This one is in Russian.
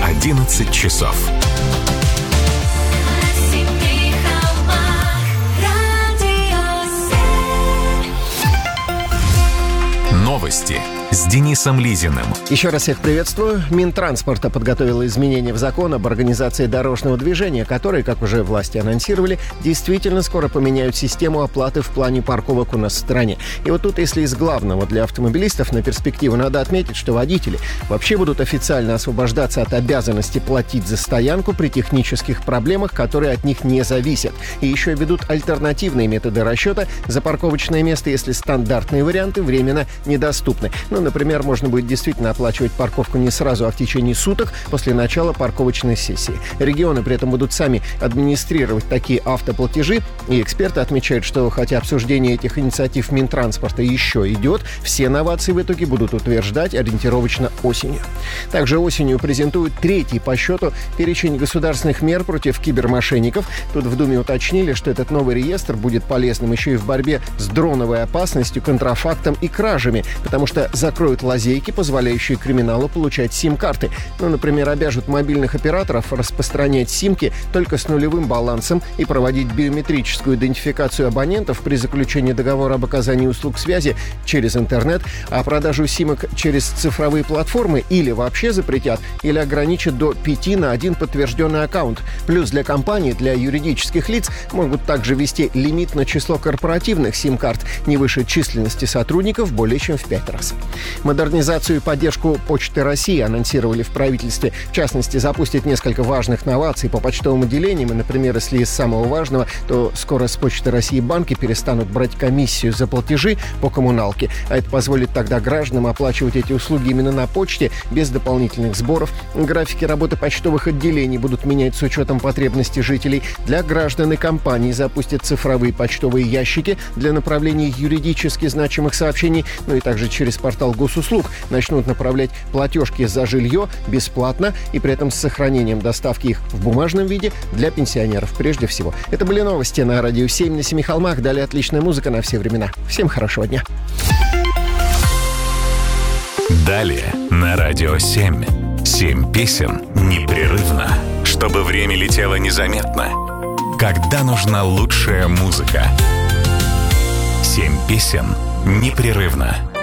11 часов. Новости с Денисом Лизиным. Еще раз всех приветствую. Минтранспорта подготовила изменения в закон об организации дорожного движения, которые, как уже власти анонсировали, действительно скоро поменяют систему оплаты в плане парковок у нас в стране. И вот тут, если из главного для автомобилистов на перспективу, надо отметить, что водители вообще будут официально освобождаться от обязанности платить за стоянку при технических проблемах, которые от них не зависят. И еще ведут альтернативные методы расчета за парковочное место, если стандартные варианты временно недоступны. Например, можно будет действительно оплачивать парковку не сразу, а в течение суток после начала парковочной сессии. Регионы при этом будут сами администрировать такие автоплатежи, и эксперты отмечают, что хотя обсуждение этих инициатив Минтранспорта еще идет, все новации в итоге будут утверждать ориентировочно осенью. Также осенью презентуют третий по счету перечень государственных мер против кибермошенников. Тут в Думе уточнили, что этот новый реестр будет полезным еще и в борьбе с дроновой опасностью, контрафактом и кражами, потому что закроют лазейки, позволяющие криминалу получать сим-карты. Например, обяжут мобильных операторов распространять симки только с нулевым балансом и проводить биометрическую идентификацию абонентов при заключении договора об оказании услуг связи через интернет, а продажу симок через цифровые платформы или вообще запретят, или ограничат до 5 на 1 подтвержденный аккаунт. Плюс для компаний, для юридических лиц могут также ввести лимит на число корпоративных сим-карт не выше численности сотрудников более чем в 5 раз. Модернизацию и поддержку Почты России анонсировали в правительстве. В частности, запустят несколько важных новаций по почтовым отделениям. И, например, если из самого важного, то скоро с Почты России банки перестанут брать комиссию за платежи по коммуналке. А это позволит тогда гражданам оплачивать эти услуги именно на почте, без дополнительных сборов. Графики работы почтовых отделений будут менять с учетом потребностей жителей. Для граждан и компаний запустят цифровые почтовые ящики для направления юридически значимых сообщений, и также через портал госуслуг начнут направлять платежки за жилье бесплатно и при этом с сохранением доставки их в бумажном виде для пенсионеров прежде всего. Это были новости на Радио 7 на Семи холмах. Далее отличная музыка на все времена. Всем хорошего дня. Далее на Радио 7. 7 песен непрерывно, чтобы время летело незаметно. Когда нужна лучшая музыка. 7 песен непрерывно.